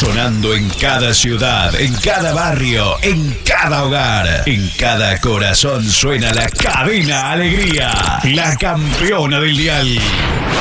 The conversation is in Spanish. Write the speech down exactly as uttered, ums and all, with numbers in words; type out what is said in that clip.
Sonando en cada ciudad, en cada barrio, en cada hogar, en cada corazón suena la Cadena Alegría, la campeona del dial.